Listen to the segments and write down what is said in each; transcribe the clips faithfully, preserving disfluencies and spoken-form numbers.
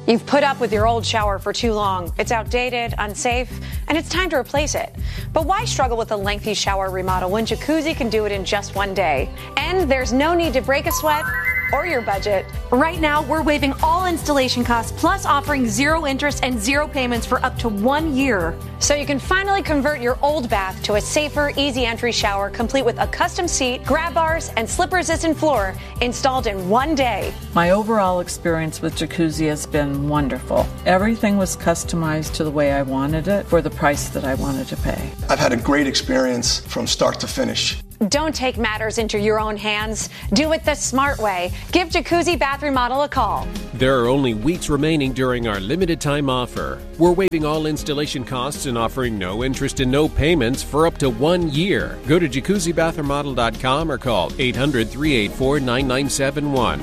You've put up with your old shower for too long. It's outdated, unsafe, and it's time to replace it. But why struggle with a lengthy shower remodel when Jacuzzi can do it in just one day? And there's no need to break a sweat or your budget. Right now, we're waiving all installation costs, plus offering zero interest and zero payments for up to one year. So you can finally convert your old bath to a safer, easy entry shower, complete with a custom seat, grab bars, and slip-resistant floor installed in one day. My overall experience with Jacuzzi has been wonderful. Everything was customized to the way I wanted it for the price that I wanted to pay. I've had a great experience from start to finish. Don't take matters into your own hands. Do it the smart way. Give Jacuzzi Bath Remodel a call. There are only weeks remaining during our limited time offer. We're waiving all installation costs and offering no interest and no payments for up to one year. Go to jacuzzi bath remodel dot com or call eight hundred, three eight four, nine nine seven one.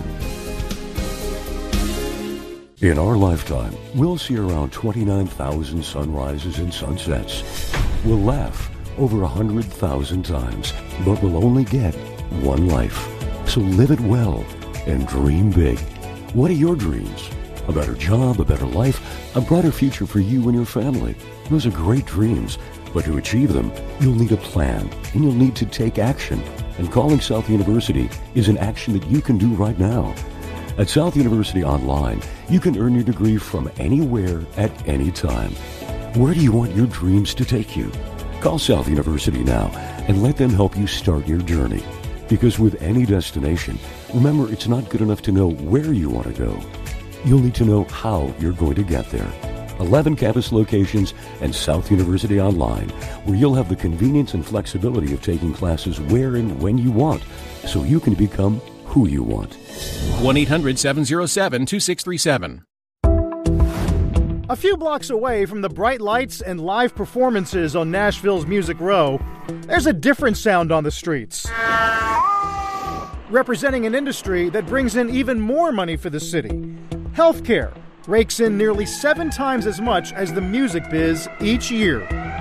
In our lifetime, we'll see around twenty-nine thousand sunrises and sunsets. We'll laugh over one hundred thousand times, but we'll only get one life. So live it well and dream big. What are your dreams? A better job, a better life, a brighter future for you and your family. Those are great dreams, but to achieve them, you'll need a plan, and you'll need to take action. And calling South University is an action that you can do right now. At South University Online, you can earn your degree from anywhere at any time. Where do you want your dreams to take you? Call South University now and let them help you start your journey. Because with any destination, remember, it's not good enough to know where you want to go. You'll need to know how you're going to get there. eleven campus locations and South University Online, where you'll have the convenience and flexibility of taking classes where and when you want, so you can become who you want. one eight hundred, seven oh seven, two six three seven. A few blocks away from the bright lights and live performances on Nashville's Music Row, there's a different sound on the streets. Representing an industry that brings in even more money for the city, healthcare rakes in nearly seven times as much as the music biz each year.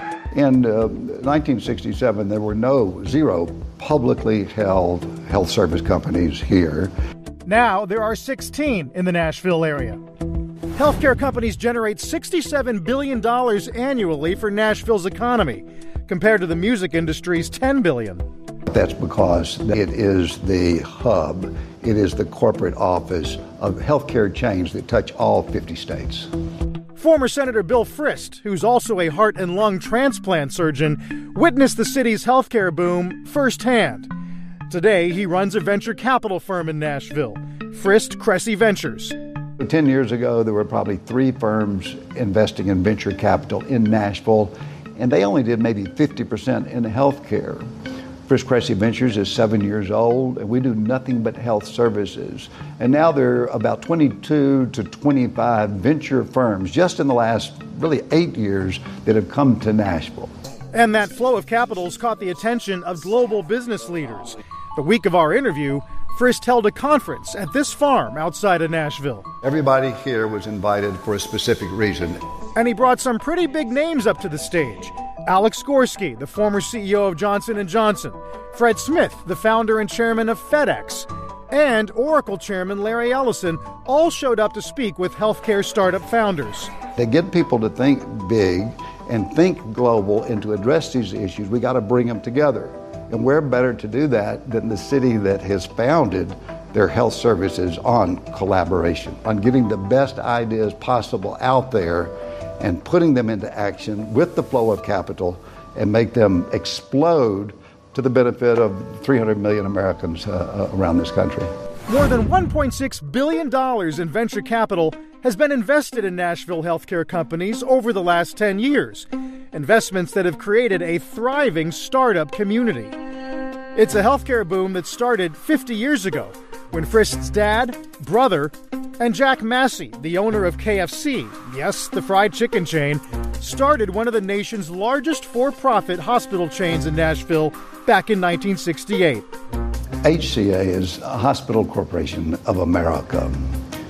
In uh, nineteen sixty-seven, there were no, zero publicly held health service companies here. Now there are sixteen in the Nashville area. Healthcare companies generate sixty-seven billion dollars annually for Nashville's economy, compared to the music industry's ten billion dollars. That's because it is the hub, it is the corporate office of healthcare chains that touch all fifty states. Former Senator Bill Frist, who's also a heart and lung transplant surgeon, witnessed the city's healthcare boom firsthand. Today, he runs a venture capital firm in Nashville, Frist Cressy Ventures. Ten years ago, there were probably three firms investing in venture capital in Nashville, and they only did maybe fifty percent in healthcare. Frist Cressy Ventures is seven years old, and we do nothing but health services. And now there are about twenty-two to twenty-five venture firms just in the last really eight years that have come to Nashville. And that flow of capital's caught the attention of global business leaders. The week of our interview, Frist held a conference at this farm outside of Nashville. Everybody here was invited for a specific reason. And he brought some pretty big names up to the stage. Alex Gorsky, the former C E O of Johnson and Johnson. Fred Smith, the founder and chairman of FedEx. And Oracle chairman Larry Ellison all showed up to speak with healthcare startup founders. To get people to think big and think global and to address these issues, we got to bring them together. And where better to do that than the city that has founded their health services on collaboration, on getting the best ideas possible out there and putting them into action with the flow of capital and make them explode to the benefit of three hundred million Americans uh, around this country. More than one point six billion dollars in venture capital has been invested in Nashville healthcare companies over the last ten years. Investments that have created a thriving startup community. It's a healthcare boom that started fifty years ago when Frist's dad, brother, and Jack Massey, the owner of K F C, yes, the fried chicken chain, started one of the nation's largest for-profit hospital chains in Nashville back in nineteen sixty-eight. H C A is a Hospital Corporation of America.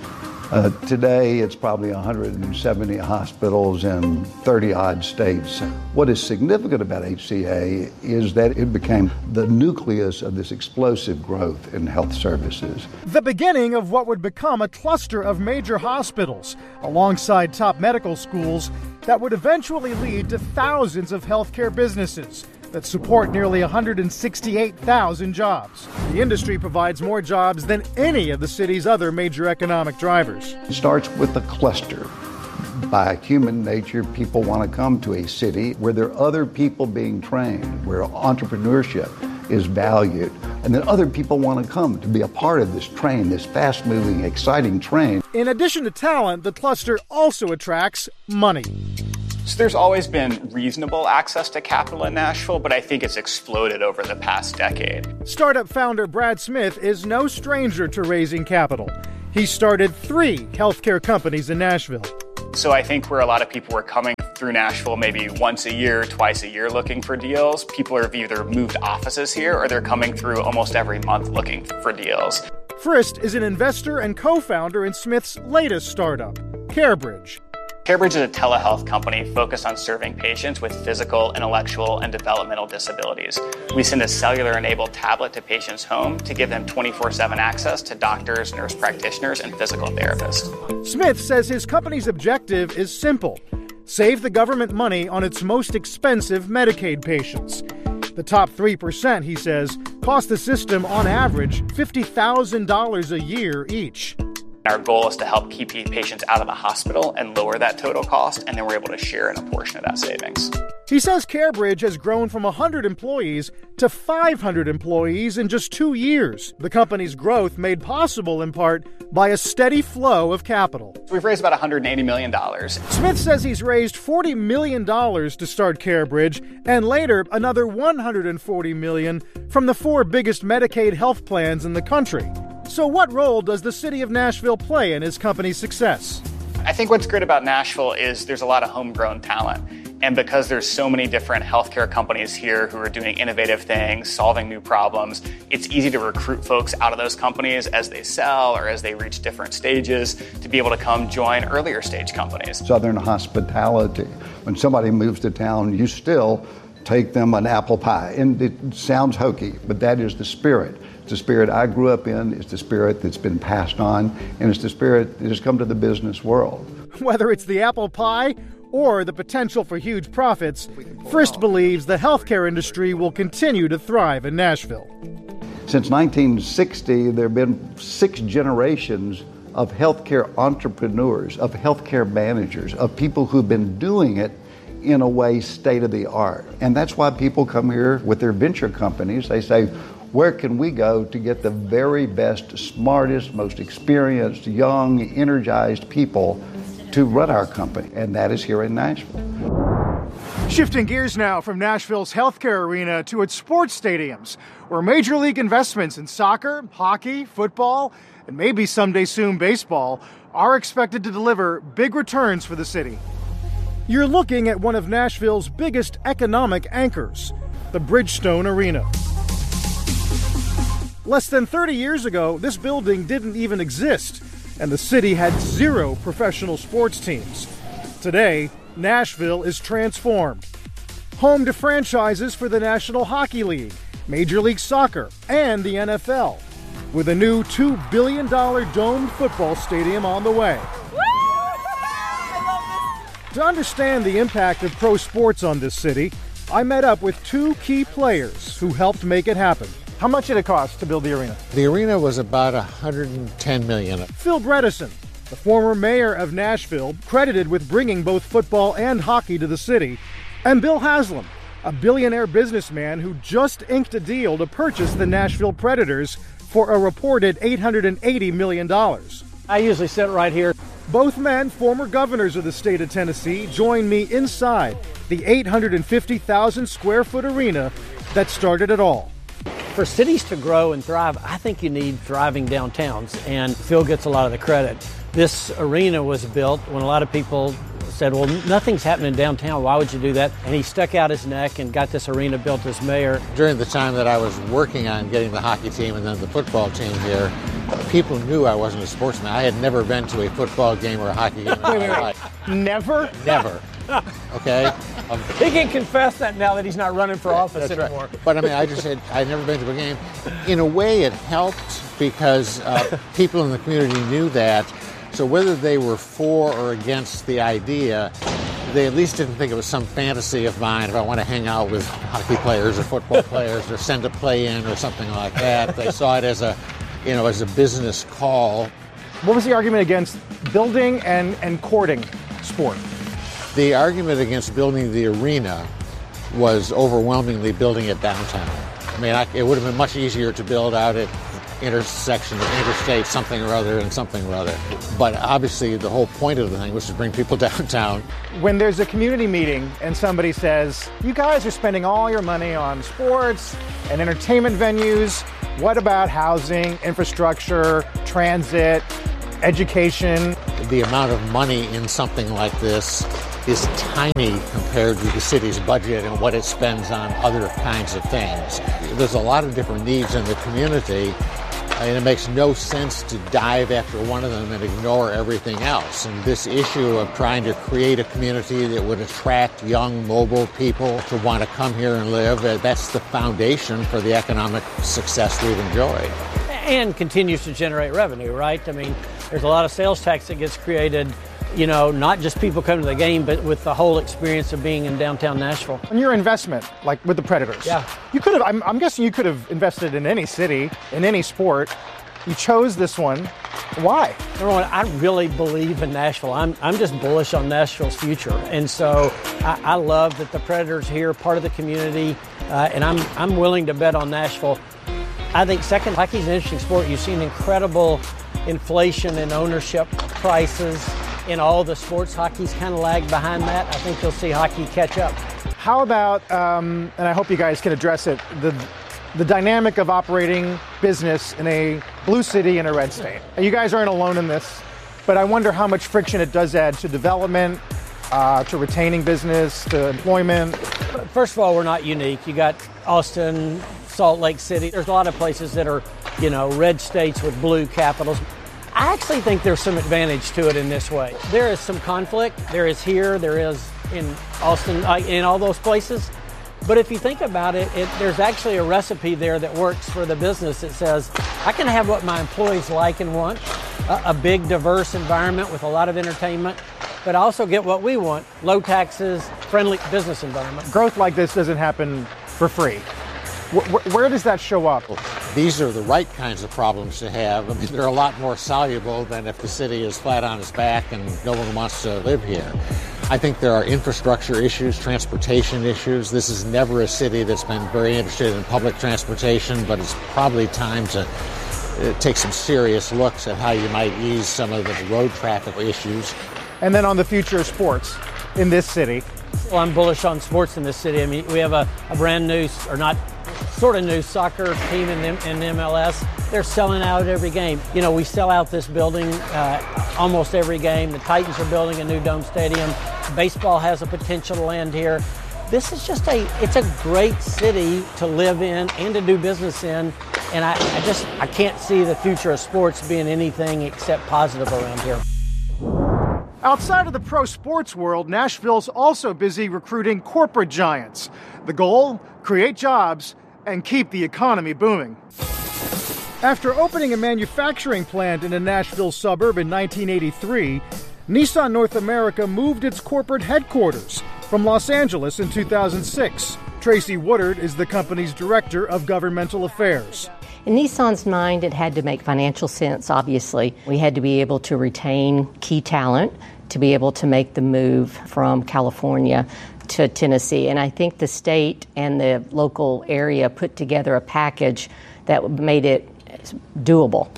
Uh, today, it's probably one hundred seventy hospitals in thirty-odd states. What is significant about H C A is that it became the nucleus of this explosive growth in health services. The beginning of what would become a cluster of major hospitals alongside top medical schools that would eventually lead to thousands of healthcare businesses that support nearly one hundred sixty-eight thousand jobs. The industry provides more jobs than any of the city's other major economic drivers. It starts with a cluster. By human nature, people want to come to a city where there are other people being trained, where entrepreneurship is valued, and then other people want to come to be a part of this train, this fast-moving, exciting train. In addition to talent, the cluster also attracts money. So there's always been reasonable access to capital in Nashville, but I think it's exploded over the past decade. Startup founder Brad Smith is no stranger to raising capital. He started three healthcare companies in Nashville. So I think where a lot of people were coming through Nashville maybe once a year, twice a year looking for deals, people have either moved offices here or they're coming through almost every month looking for deals. Frist is an investor and co-founder in Smith's latest startup, CareBridge. CareBridge is a telehealth company focused on serving patients with physical, intellectual, and developmental disabilities. We send a cellular-enabled tablet to patients' home to give them twenty-four seven access to doctors, nurse practitioners, and physical therapists. Smith says his company's objective is simple: save the government money on its most expensive Medicaid patients. The top three percent, he says, cost the system on average fifty thousand dollars a year each. Our goal is to help keep patients out of the hospital and lower that total cost, and then we're able to share in a portion of that savings. He says CareBridge has grown from one hundred employees to five hundred employees in just two years. The company's growth made possible in part by a steady flow of capital. We've raised about one hundred eighty million dollars. Smith says he's raised forty million dollars to start CareBridge, and later another one hundred forty million dollars from the four biggest Medicaid health plans in the country. So what role does the city of Nashville play in his company's success? I think what's great about Nashville is there's a lot of homegrown talent. And because there's so many different healthcare companies here who are doing innovative things, solving new problems, it's easy to recruit folks out of those companies as they sell or as they reach different stages to be able to come join earlier stage companies. Southern hospitality. When somebody moves to town, you still take them an apple pie. And it sounds hokey, but that is the spirit. It's the spirit I grew up in, it's the spirit that's been passed on, and it's the spirit that has come to the business world. Whether it's the apple pie or the potential for huge profits, Frist believes the healthcare industry will continue to thrive in Nashville. Since nineteen sixty, there have been six generations of healthcare entrepreneurs, of healthcare managers, of people who've been doing it in a way state of the art. And that's why people come here with their venture companies. They say, where can we go to get the very best, smartest, most experienced, young, energized people to run our company? And that is here in Nashville. Shifting gears now from Nashville's healthcare arena to its sports stadiums, where major league investments in soccer, hockey, football, and maybe someday soon baseball are expected to deliver big returns for the city. You're looking at one of Nashville's biggest economic anchors, the Bridgestone Arena. Less than thirty years ago, this building didn't even exist, and the city had zero professional sports teams. Today, Nashville is transformed. Home to franchises for the National Hockey League, Major League Soccer, and the N F L, with a new two billion dollars domed football stadium on the way. To understand the impact of pro sports on this city, I met up with two key players who helped make it happen. How much did it cost to build the arena? The arena was about one hundred ten million dollars. Phil Bredesen, the former mayor of Nashville, credited with bringing both football and hockey to the city, and Bill Haslam, a billionaire businessman who just inked a deal to purchase the Nashville Predators for a reported eight hundred eighty million dollars. I usually sit right here. Both men, former governors of the state of Tennessee, join me inside the eight hundred fifty thousand square foot arena that started it all. For cities to grow and thrive, I think you need thriving downtowns, and Phil gets a lot of the credit. This arena was built when a lot of people said, well, nothing's happening downtown, why would you do that? And he stuck out his neck and got this arena built as mayor. During the time that I was working on getting the hockey team and then the football team here, people knew I wasn't a sportsman. I had never been to a football game or a hockey game in my wait, wait, life. Never? Never. Okay? Um, He can confess that now that he's not running for office That's anymore. right. But I mean, I just said I'd never been to a game. In a way, it helped because uh, people in the community knew that. So whether they were for or against the idea, they at least didn't think it was some fantasy of mine if I want to hang out with hockey players or football players or send a play in or something like that. They saw it as a, you know, as a business call. What was the argument against building and, and courting sport? The argument against building the arena was overwhelmingly building it downtown. I mean, I, it would have been much easier to build out at intersection of interstate something or other and something or other. But obviously the whole point of the thing was to bring people downtown. When there's a community meeting and somebody says, you guys are spending all your money on sports and entertainment venues, what about housing, infrastructure, transit, education? The amount of money in something like this is tiny compared to the city's budget and what it spends on other kinds of things. There's a lot of different needs in the community, and it makes no sense to dive after one of them and ignore everything else. And this issue of trying to create a community that would attract young, mobile people to want to come here and live, that's the foundation for the economic success we've enjoyed. And continues to generate revenue, right? I mean, there's a lot of sales tax that gets created, you know, not just people coming to the game, but with the whole experience of being in downtown Nashville. And your investment, like with the Predators. Yeah. You could have, I'm, I'm guessing you could have invested in any city, in any sport. You chose this one. Why? Number one, I really believe in Nashville. I'm I'm just bullish on Nashville's future. And so I, I love that the Predators here, part of the community, uh, and I'm I'm willing to bet on Nashville. I think second, hockey's an interesting sport. You've seen incredible inflation in ownership prices in all the sports. Hockey's kind of lagged behind that. I think you'll see hockey catch up. How about, um, and I hope you guys can address it, the the dynamic of operating business in a blue city and a red state? You guys aren't alone in this, but I wonder how much friction it does add to development, uh, to retaining business, to employment. First of all, we're not unique. You got Austin, Salt Lake City. There's a lot of places that are, you know, red states with blue capitals. I actually think there's some advantage to it in this way. There is some conflict. There is here. There is in Austin, uh, in all those places. But if you think about it, it, there's actually a recipe there that works for the business that says, I can have what my employees like and want, a, a big, diverse environment with a lot of entertainment, but also get what we want, low taxes, friendly business environment. Growth like this doesn't happen for free. Where, where does that show up? These are the right kinds of problems to have. I mean, they're a lot more soluble than if the city is flat on its back and no one wants to live here. I think there are infrastructure issues, transportation issues. This is never a city that's been very interested in public transportation, but it's probably time to uh, take some serious looks at how you might ease some of the road traffic issues. And then on the future of sports in this city. Well, I'm bullish on sports in this city. I mean, we have a, a brand new, or not sort of new soccer team in, in M L S. They're selling out every game. You know, we sell out this building uh, almost every game. The Titans are building a new dome stadium. Baseball has a potential to land here. This is just a, it's a great city to live in and to do business in. And I, I just, I can't see the future of sports being anything except positive around here. Outside of the pro sports world, Nashville's also busy recruiting corporate giants. The goal, create jobs and keep the economy booming. After opening a manufacturing plant in a Nashville suburb in nineteen eighty-three, Nissan North America moved its corporate headquarters from Los Angeles in two thousand six. Tracy Woodard is the company's director of governmental affairs. In Nissan's mind, it had to make financial sense, obviously. We had to be able to retain key talent to be able to make the move from California to Tennessee. And I think the state and the local area put together a package that made it doable.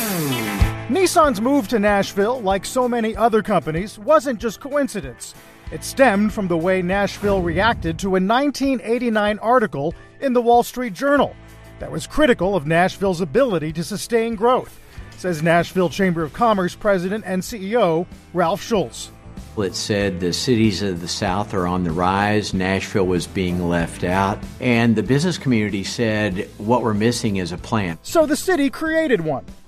Nissan's move to Nashville, like so many other companies, wasn't just coincidence. It stemmed from the way Nashville reacted to a nineteen eighty-nine article in the Wall Street Journal that was critical of Nashville's ability to sustain growth, says Nashville Chamber of Commerce President and C E O Ralph Schultz. It said the cities of the South are on the rise, Nashville was being left out, and the business community said what we're missing is a plan. So the city created one,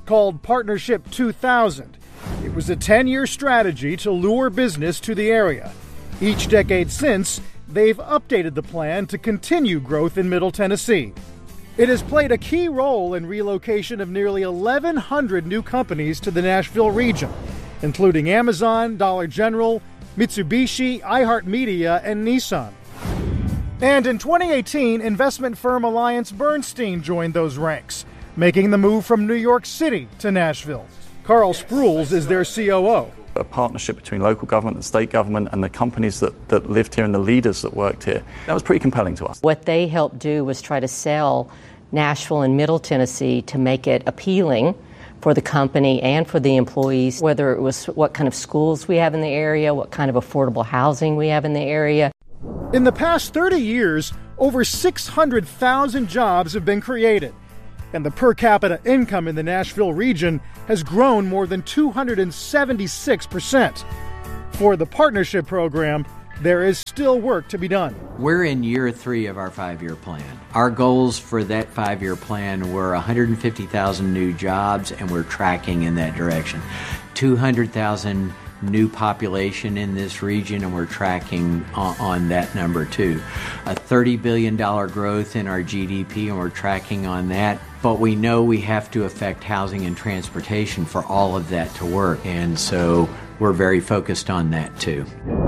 called Partnership two thousand. It was a ten-year strategy to lure business to the area. Each decade since, they've updated the plan to continue growth in Middle Tennessee. It has played a key role in relocation of nearly eleven hundred new companies to the Nashville region, including Amazon, Dollar General, Mitsubishi, iHeartMedia, and Nissan. And in twenty eighteen, investment firm Alliance Bernstein joined those ranks, making the move from New York City to Nashville. Carl Sprules is their C O O. A partnership between local government and state government and the companies that, that lived here and the leaders that worked here. That was pretty compelling to us. What they helped do was try to sell Nashville and Middle Tennessee to make it appealing for the company and for the employees, whether it was what kind of schools we have in the area, what kind of affordable housing we have in the area. In the past thirty years, over six hundred thousand jobs have been created, and the per capita income in the Nashville region has grown more than two hundred seventy-six percent. For the partnership program, there is still work to be done. We're in year three of our five-year plan. Our goals for that five-year plan were one hundred fifty thousand new jobs, and we're tracking in that direction. two hundred thousand new population in this region, and we're tracking on, on that number too. A thirty billion dollars growth in our G D P, and we're tracking on that. But we know we have to affect housing and transportation for all of that to work, and so we're very focused on that too.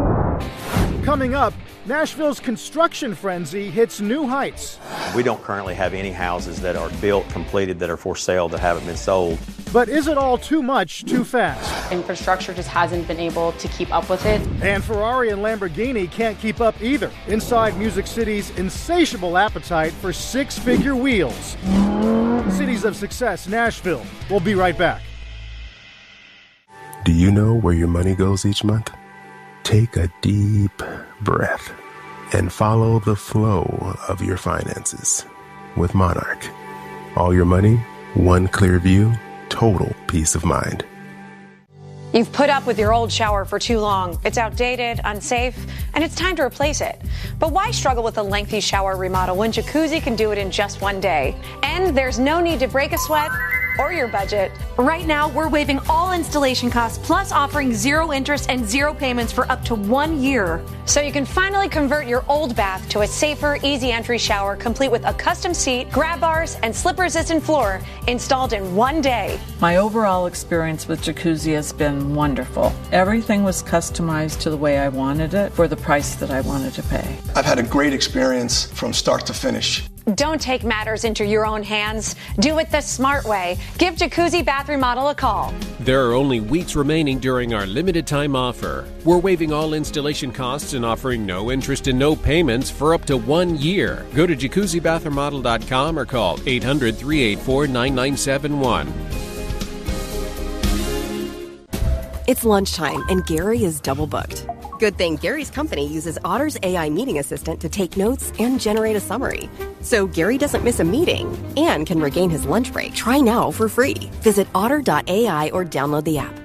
Coming up, Nashville's construction frenzy hits new heights. We don't currently have any houses that are built, completed, that are for sale that haven't been sold. But is it all too much, too fast? Infrastructure just hasn't been able to keep up with it. And Ferrari and Lamborghini can't keep up either, inside Music City's insatiable appetite for six-figure wheels. Cities of Success, Nashville. We'll be right back. Do you know where your money goes each month? Take a deep breath and follow the flow of your finances with Monarch. All your money, one clear view, total peace of mind. You've put up with your old shower for too long. It's outdated, unsafe, and it's time to replace it. But why struggle with a lengthy shower remodel when Jacuzzi can do it in just one day? And there's no need to break a sweat or your budget. Right now, we're waiving all installation costs, plus offering zero interest and zero payments for up to one year. So you can finally convert your old bath to a safer, easy entry shower, complete with a custom seat, grab bars, and slip-resistant floor installed in one day. My overall experience with Jacuzzi has been wonderful. Everything was customized to the way I wanted it for the price that I wanted to pay. I've had a great experience from start to finish. Don't take matters into your own hands. Do it the smart way. Give Jacuzzi Bath Remodel a call. There are only weeks remaining during our limited time offer. We're waiving all installation costs and offering no interest and no payments for up to one year. Go to jacuzzi bath remodel dot com or call eight hundred, three eight four, nine nine seven one. It's lunchtime and Gary is double booked. Good thing Gary's company uses Otter's A I meeting assistant to take notes and generate a summary. So Gary doesn't miss a meeting and can regain his lunch break. Try now for free. Visit otter dot A I or download the app.